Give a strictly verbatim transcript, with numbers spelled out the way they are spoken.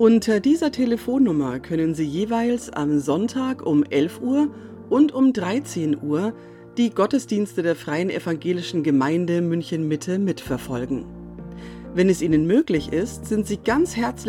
Unter dieser Telefonnummer können Sie jeweils am Sonntag um elf Uhr und um dreizehn Uhr die Gottesdienste der Freien Evangelischen Gemeinde München-Mitte mitverfolgen. Wenn es Ihnen möglich ist, sind Sie ganz herzlich